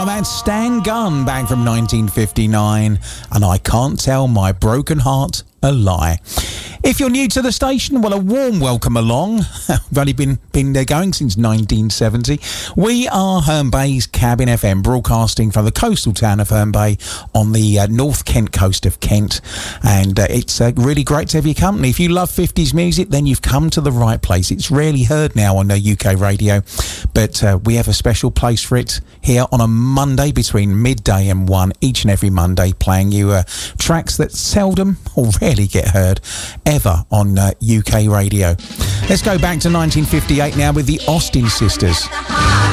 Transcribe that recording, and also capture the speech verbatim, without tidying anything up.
Oh, that's Stan Gunn back from nineteen fifty-nine, and I Can't Tell My Broken Heart a Lie. If you're new to the station, well, a warm welcome along. We've only been, been there going since nineteen seventy. We are Herne Bay's Cabin F M, broadcasting from the coastal town of Herne Bay on the uh, North Kent coast of Kent. And uh, it's uh, really great to have your company. If you love fifties music, then you've come to the right place. It's rarely heard now on uh, U K radio, but uh, we have a special place for it here on a Monday between midday and one, each and every Monday, playing you uh, tracks that seldom or rarely get heard ever on uh, U K radio. Let's go back to nineteen fifty-eight now with the Austin Sisters.